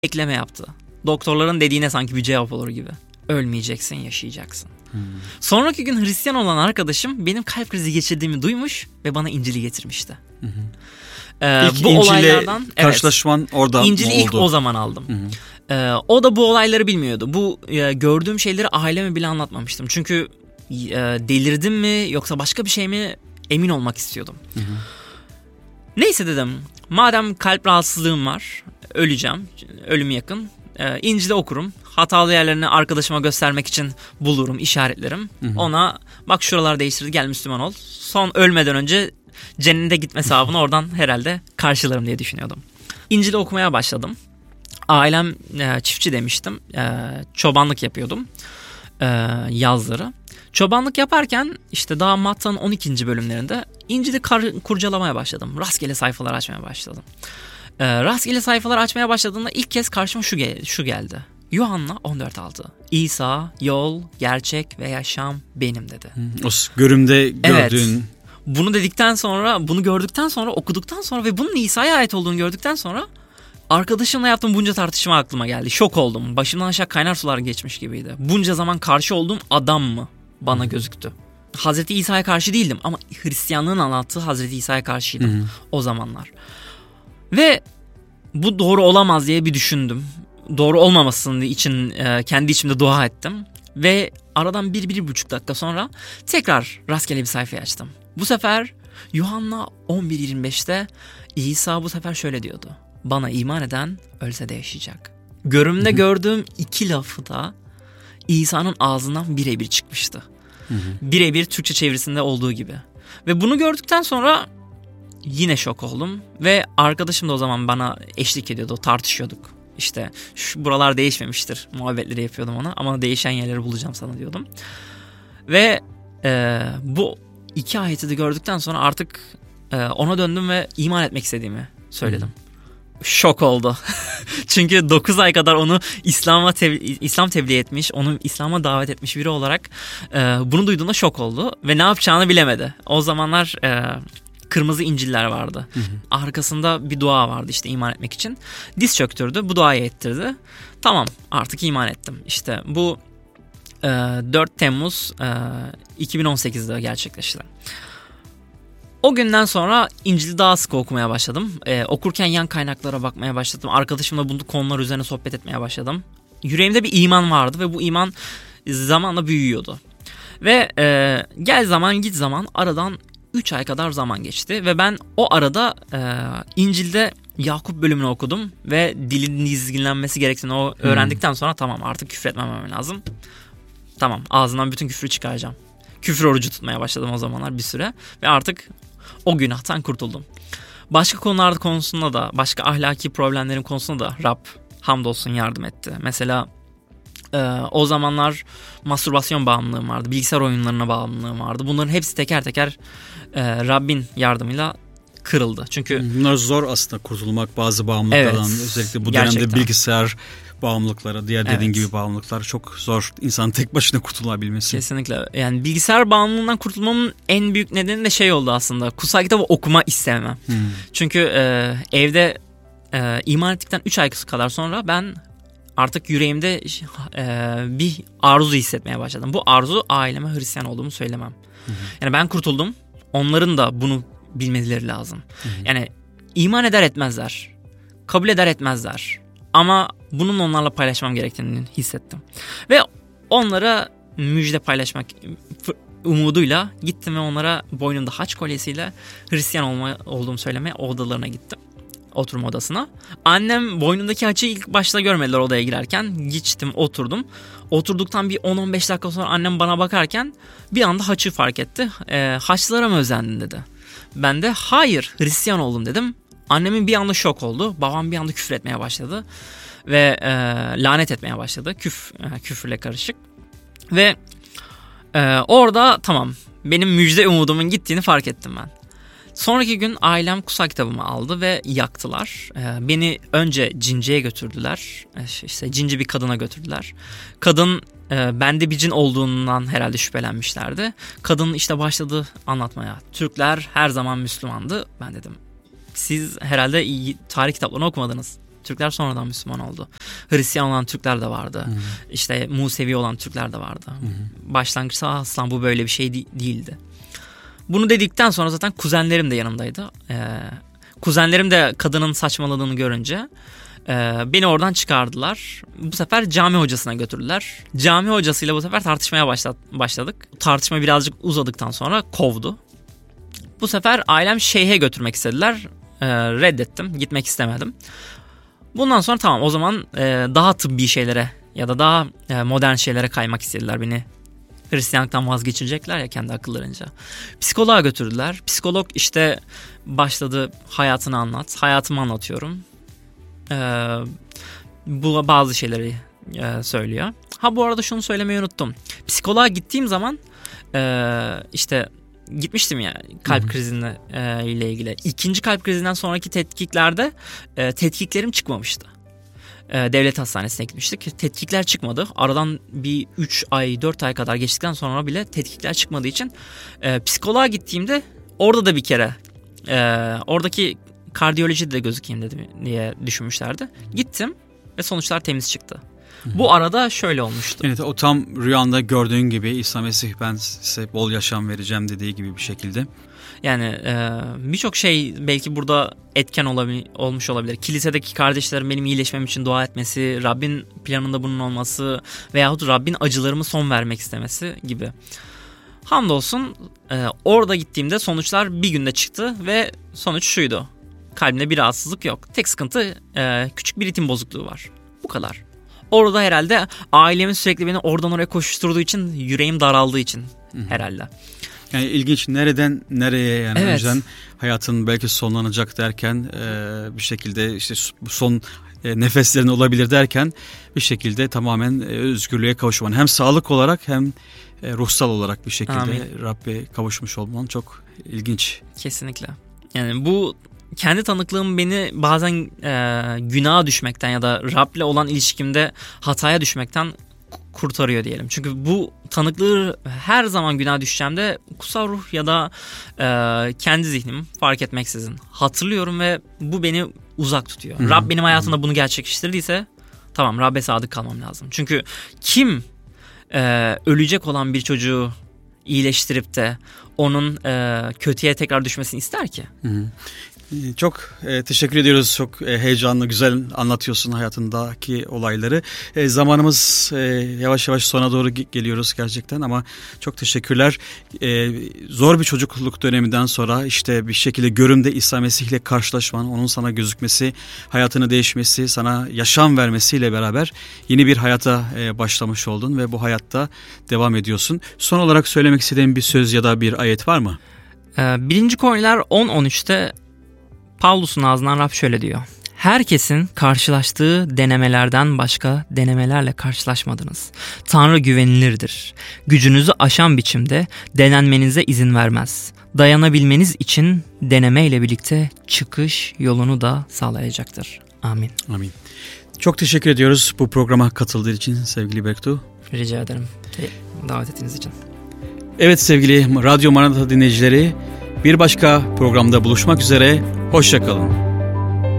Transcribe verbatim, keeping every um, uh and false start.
ekleme yaptı. Doktorların dediğine sanki bir cevap olur gibi. Ölmeyeceksin, yaşayacaksın. Hmm. Sonraki gün Hristiyan olan arkadaşım benim kalp krizi geçirdiğimi duymuş ve bana İncil'i getirmişti. Hı hı. Ee, ilk bu İncil'le olaylardan karşılaşman evet, orada İncil'i oldu. ilk o zaman aldım. Hı hı. Ee, o da bu olayları bilmiyordu. Bu e, gördüğüm şeyleri aileme bile anlatmamıştım. Çünkü e, delirdim mi yoksa başka bir şey mi emin olmak istiyordum. Hı hı. Neyse dedim, madem kalp rahatsızlığım var, öleceğim, ölüm yakın, e, İncil'i okurum. Hatalı yerlerini arkadaşıma göstermek için bulurum, işaretlerim. Hı hı. Ona bak şuralar değiştirdi, gel Müslüman ol. Son ölmeden önce cennete gitme sevabını oradan herhalde karşılarım diye düşünüyordum. İncil'i okumaya başladım. Ailem e, çiftçi demiştim. E, çobanlık yapıyordum e, yazları. Çobanlık yaparken işte daha Matta'nın on ikinci bölümlerinde İncil'i kar- kurcalamaya başladım. Rastgele sayfalar açmaya başladım. E, rastgele sayfalar açmaya başladığımda ilk kez karşıma şu, gel- şu geldi. Yuhanna on dört altı. İsa, yol, gerçek ve yaşam benim dedi. O görümde gördüğün... Evet. Bunu dedikten sonra, bunu gördükten sonra, okuduktan sonra ve bunun İsa'ya ait olduğunu gördükten sonra arkadaşımla yaptığım bunca tartışma aklıma geldi. Şok oldum. Başımdan aşağı kaynar sular geçmiş gibiydi. Bunca zaman karşı olduğum adam mı bana gözüktü? Hazreti İsa'ya karşı değildim ama Hristiyanlığın anlattığı Hazreti İsa'ya karşıydım Hı-hı. o zamanlar. Ve bu doğru olamaz diye bir düşündüm. Doğru olmamasının için e, kendi içimde dua ettim. Ve aradan bir, bir buçuk dakika sonra tekrar rastgele bir sayfayı açtım. Bu sefer Yuhanna on bir yirmi beşte İsa bu sefer şöyle diyordu. Bana iman eden ölse de yaşayacak. Görümde Hı-hı. gördüğüm iki lafı da İsa'nın ağzından birebir çıkmıştı. Hı-hı. Birebir Türkçe çevirisinde olduğu gibi. Ve bunu gördükten sonra yine şok oldum. Ve arkadaşım da o zaman bana eşlik ediyordu. Tartışıyorduk. İşte şu buralar değişmemiştir muhabbetleri yapıyordum ona. Ama değişen yerleri bulacağım sana diyordum. Ve e, bu iki ayeti de gördükten sonra artık e, ona döndüm ve iman etmek istediğimi söyledim. Hı-hı. Şok oldu. Çünkü dokuz ay kadar onu İslam'a tev- İslam tebliğ etmiş, onu İslam'a davet etmiş biri olarak e, bunu duyduğunda şok oldu ve ne yapacağını bilemedi. O zamanlar e, kırmızı İncil'ler vardı. Hı hı. Arkasında bir dua vardı işte iman etmek için. Diz çöktürdü, bu duayı ettirdi. Tamam, artık iman ettim. İşte bu e, dört Temmuz e, iki bin on sekizde gerçekleşti. O günden sonra İncil'i daha sık okumaya başladım. Ee, okurken yan kaynaklara bakmaya başladım. Arkadaşımla bu konular üzerine sohbet etmeye başladım. Yüreğimde bir iman vardı ve bu iman zamanla büyüyordu. Ve e, gel zaman git zaman aradan üç ay kadar zaman geçti. Ve ben o arada e, İncil'de Yakup bölümünü okudum. Ve dilin dizginlenmesi gerektiğini o öğrendikten sonra tamam artık küfretmemem lazım. Tamam, ağzından bütün küfrü çıkaracağım. Küfür orucu tutmaya başladım o zamanlar bir süre. Ve artık o günahtan kurtuldum. Başka konularda konusunda da, başka ahlaki problemlerin konusunda da Rab hamdolsun yardım etti. Mesela e, o zamanlar mastürbasyon bağımlılığım vardı. Bilgisayar oyunlarına bağımlılığım vardı. Bunların hepsi teker teker e, Rabbin yardımıyla kırıldı. Çünkü bunlar zor aslında kurtulmak bazı bağımlılıklardan. Evet, özellikle bu dönemde gerçekten. Bilgisayar bağımlılıkları, diğer dediğin evet. gibi bağımlılıklar çok zor. İnsanın tek başına kurtulabilmesi. Kesinlikle. Yani bilgisayar bağımlılığından kurtulmamın en büyük nedeni de şey oldu aslında. Kutsal kitabı okuma istemem. Hmm. Çünkü e, evde e, iman ettikten üç ay kadar sonra ben artık yüreğimde e, bir arzu hissetmeye başladım. Bu arzu aileme Hristiyan olduğumu söylemem. Hmm. Yani ben kurtuldum. Onların da bunu bilmeleri lazım. Hmm. Yani iman eder etmezler. Kabul eder etmezler. Ama bunun onlarla paylaşmam gerektiğini hissettim. Ve onlara müjde paylaşmak umuduyla gittim ve onlara boynumda haç kolyesiyle Hristiyan olma, olduğumu söylemeye odalarına gittim. Oturma odasına. Annem boynundaki haçı ilk başta görmediler odaya girerken. Geçtim, oturdum. Oturduktan bir on on beş dakika sonra annem bana bakarken bir anda haçı fark etti. E, haçlara mı özendin dedi. Ben de hayır Hristiyan oldum dedim. Annemin bir anda şok oldu. Babam bir anda küfür etmeye başladı. Ve e, lanet etmeye başladı. Küf, e, küfürle karışık. Ve e, orada tamam benim müjde umudumun gittiğini fark ettim ben. Sonraki gün ailem kutsal kitabımı aldı ve yaktılar. E, beni önce cinciye götürdüler. E, işte cinci bir kadına götürdüler. Kadın e, bende bir cin olduğundan herhalde şüphelenmişlerdi. Kadın işte başladı anlatmaya. Türkler her zaman Müslümandı. Ben dedim siz herhalde iyi tarih kitaplarını okumadınız. Türkler sonradan Müslüman oldu. Hristiyan olan Türkler de vardı. Hı hı. İşte Musevi olan Türkler de vardı. Hı hı. Başlangıçta asla bu böyle bir şey de- değildi. Bunu dedikten sonra zaten kuzenlerim de yanımdaydı. Ee, kuzenlerim de kadının saçmaladığını görünce e, beni oradan çıkardılar. Bu sefer cami hocasına götürdüler. Cami hocasıyla bu sefer tartışmaya başla- başladık. Tartışma birazcık uzadıktan sonra kovdu. Bu sefer ailem şeyhe götürmek istediler. Ee, reddettim. Gitmek istemedim. Bundan sonra tamam o zaman e, daha tıbbi şeylere ya da daha e, modern şeylere kaymak istediler beni. Hristiyanlıktan vazgeçirecekler ya kendi akıllarınca. Psikoloğa götürdüler. Psikolog işte başladı hayatını anlat. Hayatımı anlatıyorum. Ee, bu bazı şeyleri e, söylüyor. Ha bu arada şunu söylemeyi unuttum. Psikoloğa gittiğim zaman e, işte gitmiştim ya kalp krizine e, ile ilgili. İkinci kalp krizinden sonraki tetkiklerde e, tetkiklerim çıkmamıştı. E, devlet hastanesine gitmiştik. Tetkikler çıkmadı. Aradan bir üç ay dört ay kadar geçtikten sonra bile tetkikler çıkmadığı için e, psikoloğa gittiğimde orada da bir kere e, oradaki kardiyolojide de gözükeyim dedi diye düşünmüşlerdi. Gittim ve sonuçlar temiz çıktı. Hı-hı. Bu arada şöyle olmuştu. Evet, o tam rüyanda gördüğün gibi İsa Mesih ben size bol yaşam vereceğim dediği gibi bir şekilde. Yani e, birçok şey belki burada etken olabil- olmuş olabilir. Kilisedeki kardeşlerim benim iyileşmem için dua etmesi, Rabbin planında bunun olması veyahut Rabbin acılarımı son vermek istemesi gibi. Hamdolsun e, orada gittiğimde sonuçlar bir günde çıktı ve sonuç şuydu. Kalbimde bir rahatsızlık yok. Tek sıkıntı e, küçük bir ritim bozukluğu var. Bu kadar. Orada herhalde ailemin sürekli beni oradan oraya koşturduğu için, yüreğim daraldığı için herhalde. Yani ilginç, nereden nereye yani evet. önceden hayatın belki sonlanacak derken e, bir şekilde işte son e, nefeslerin olabilir derken bir şekilde tamamen e, özgürlüğe kavuşman. Hem sağlık olarak hem e, ruhsal olarak bir şekilde Amin. Rabbe kavuşmuş olman çok ilginç. Kesinlikle. Yani bu kendi tanıklığım beni bazen e, günaha düşmekten ya da Rab'le olan ilişkimde hataya düşmekten kurtarıyor diyelim. Çünkü bu tanıklığı her zaman günah düşeceğimde kutsal ruh ya da e, kendi zihnim fark etmeksizin hatırlıyorum ve bu beni uzak tutuyor. Hı-hı. Rab benim hayatımda bunu gerçekleştirdiyse tamam Rab'be sadık kalmam lazım. Çünkü kim e, ölecek olan bir çocuğu iyileştirip de onun e, kötüye tekrar düşmesini ister ki? Hı-hı. Çok e, teşekkür ediyoruz. Çok e, heyecanlı, güzel anlatıyorsun hayatındaki olayları. E, zamanımız e, yavaş yavaş sona doğru geliyoruz gerçekten ama çok teşekkürler. E, zor bir çocukluk döneminden sonra işte bir şekilde görümde İsa Mesih'le karşılaşman, onun sana gözükmesi, hayatını değişmesi, sana yaşam vermesiyle beraber yeni bir hayata e, başlamış oldun ve bu hayatta devam ediyorsun. Son olarak söylemek istediğin bir söz ya da bir ayet var mı? E, birinci Korintliler on on üçte Pavlus'un ağzından Rab şöyle diyor. Herkesin karşılaştığı denemelerden başka denemelerle karşılaşmadınız. Tanrı güvenilirdir. Gücünüzü aşan biçimde denenmenize izin vermez. Dayanabilmeniz için denemeyle birlikte çıkış yolunu da sağlayacaktır. Amin. Amin. Çok teşekkür ediyoruz bu programa katıldığı için sevgili Berktu. Rica ederim davet ettiğiniz için. Evet sevgili Radyo Maranatha dinleyicileri, bir başka programda buluşmak üzere, hoşça kalın.